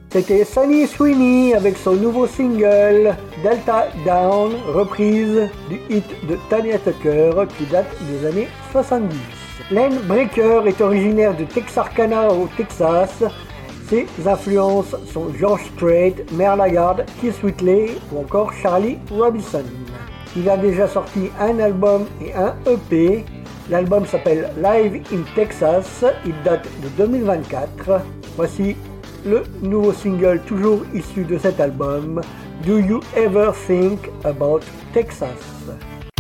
C'était Sunny Sweeney avec son nouveau single Delta Down, reprise du hit de Tanya Tucker qui date des années 70. Len Breaker est originaire de Texarkana au Texas. Ses influences sont George Strait, Merle Haggard, Keith Whitley ou encore Charlie Robinson. Il a déjà sorti un album et un EP. L'album s'appelle Live in Texas, il date de 2024. Voici le nouveau single toujours issu de cet album, Do You Ever Think About Texas?